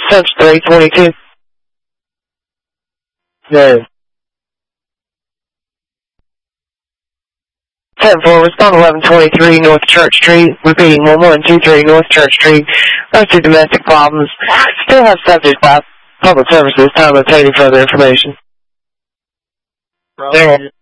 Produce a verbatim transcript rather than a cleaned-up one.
Since three twenty-two. No. ten four, respond eleven twenty-three North Church Street. Repeating one one two three North Church Street. Mostly domestic problems. Still have subject by public services. Time to obtain further information. Bro.